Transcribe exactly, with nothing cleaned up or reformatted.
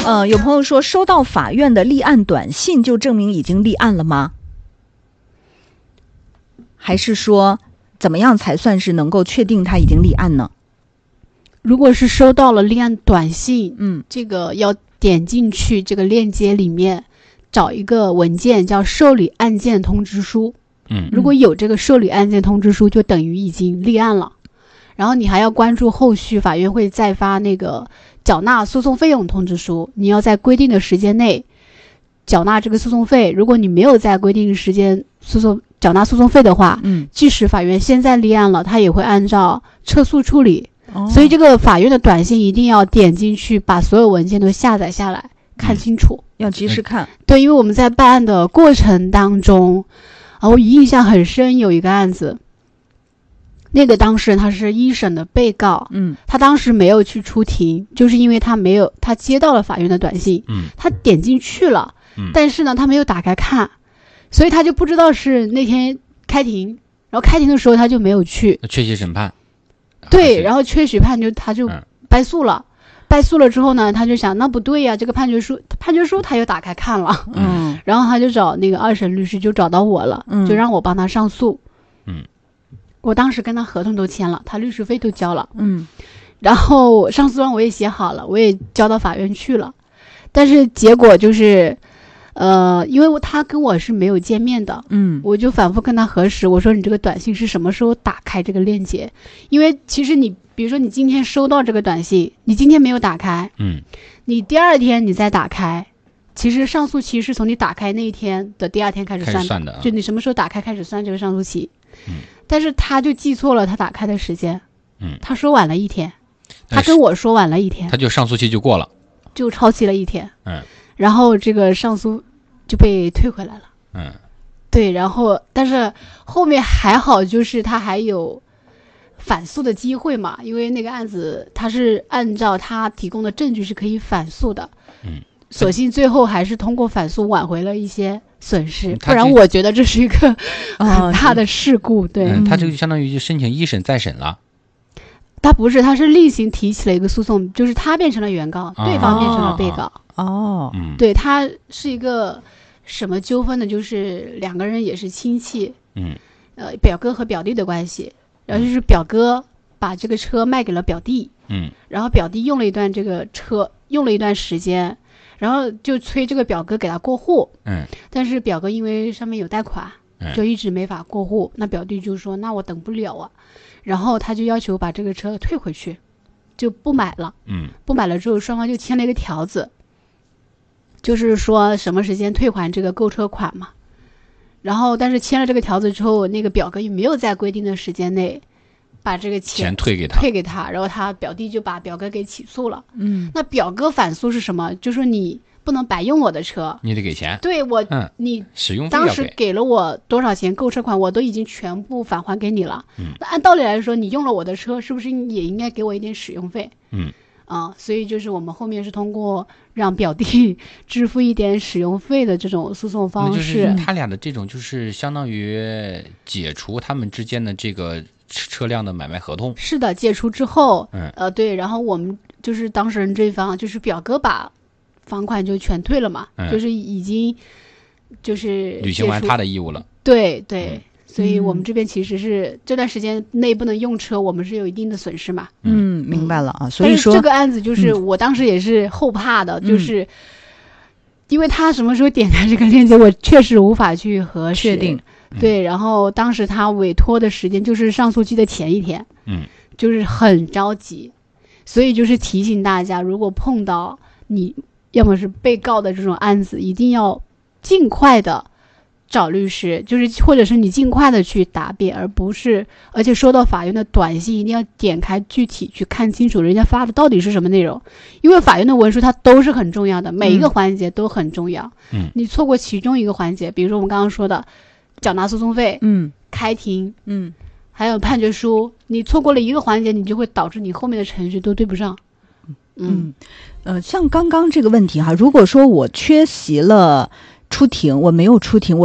呃，有朋友说，收到法院的立案短信就证明已经立案了吗？还是说怎么样才算是能够确定他已经立案呢？ 如果是收到了立案短信， 嗯， 这个要点进去这个链接里面找一个文件叫受理案件通知书。 嗯， 如果有这个受理案件通知书，就等于已经立案了。然后你还要关注后续法院会再发那个缴纳诉讼费用通知书，你要在规定的时间内缴纳这个诉讼费。如果你没有在规定时间诉讼缴纳诉讼费的话， 嗯， 即使法院现在立案了，他也会按照撤诉处理。 哦， 所以这个法院的短信一定要点进去，把所有文件都下载下来，看清楚， 要及时看。 对，因为我们在办案的过程当中啊，我印象很深，有一个案子，那个当事人他是一审的被告， 嗯， 他当时没有去出庭，就是因为他没有他接到了法院的短信， 嗯， 他点进去了， 嗯， 但是呢他没有打开看，所以他就不知道是那天开庭，然后开庭的时候他就没有去， 缺席审判。 对，然后缺席判就他就败诉了。嗯，败诉了之后呢，他就想那不对呀，这个判决书判决书他又打开看了， 嗯， 然后他就找那个二审律师，就找到我了， 嗯， 就让我帮他上诉。 嗯， 我当时跟他合同都签了，他律师费都交了， 嗯， 然后上诉状我也写好了，我也交到法院去了，但是结果就是呃，因为他跟我是没有见面的， 嗯， 我就反复跟他核实，我说你这个短信是什么时候打开这个链接？因为其实你比如说你今天收到这个短信，你今天没有打开， 嗯， 你第二天你再打开，其实上诉期是从你打开那一天的第二天开始算的， 算的啊， 就你什么时候打开开始算这个上诉期。 嗯， 但是他就记错了他打开的时间， 嗯， 他说晚了一天，他跟我说晚了一天， 他就上诉期就过了， 就超期了一天， 嗯， 然后这个上诉就被退回来了， 嗯， 对，然后但是后面还好，就是他还有反诉的机会嘛，因为那个案子他是按照他提供的证据是可以反诉的， 嗯， 所幸最后还是通过反诉挽回了一些损失， 嗯， 不然我觉得这是一个很大的事故。 哦， 对， 嗯，他这个就相当于就申请一审再审了。 他不是，他是另行提起了一个诉讼，就是他变成了原告， 哦， 对方变成了被告。 哦， 嗯， 对，他是一个什么纠纷呢？就是两个人也是亲戚， 嗯， 呃，表哥和表弟的关系，然后就是表哥把这个车卖给了表弟， 嗯， 然后表弟用了一段这个车，用了一段时间，然后就催这个表哥给他过户， 嗯， 但是表哥因为上面有贷款， 嗯， 就一直没法过户，那表弟就说那我等不了啊，然后他就要求把这个车退回去，就不买了， 嗯， 不买了之后双方就签了一个条子，就是说什么时间退还这个购车款嘛，然后但是签了这个条子之后，那个表哥也没有在规定的时间内把这个钱钱退给他， 退给他，然后他表弟就把表哥给起诉了。 嗯， 那表哥反诉是什么？就说你不能白用我的车， 你得给钱。 对我， 嗯， 你使用费当要给时给了我多少钱购车款，我都已经全部返还给你了。 嗯， 那按道理来说，你用了我的车，是不是也应该给我一点使用费？ 嗯。 啊、所以就是我们后面是通过让表弟支付一点使用费的这种诉讼方式。 就是他俩的这种，就是相当于解除他们之间的这个车辆的买卖合同。 是的，解除之后， 嗯， 呃，对，然后我们就是当事人这一方，就是表哥把房款就全退了嘛， 嗯， 就是已经就是履行完他的义务了。 对对。 嗯， 所以我们这边其实是这段时间内不能用车，我们是有一定的损失嘛。 嗯，明白了啊。所以说这个案子就是我当时也是后怕的， 嗯， 就是因为他什么时候点开这个链接，我确实无法去核实确定。 对，然后当时他委托的时间就是上诉期的前一天， 嗯， 就是很着急，所以就是提醒大家，如果碰到你要么是被告的这种案子，一定要尽快的找律师，就是或者是你尽快的去答辩，而不是而且收到法院的短信一定要点开具体去看清楚人家发的到底是什么内容，因为法院的文书它都是很重要的，每一个环节都很重要。 嗯， 你错过其中一个环节，比如说我们刚刚说的缴纳诉讼费， 嗯， 开庭， 嗯， 还有判决书，你错过了一个环节，你就会导致你后面的程序都对不上。 嗯，呃，像刚刚这个问题哈，如果说我缺席了出庭，我没有出庭，我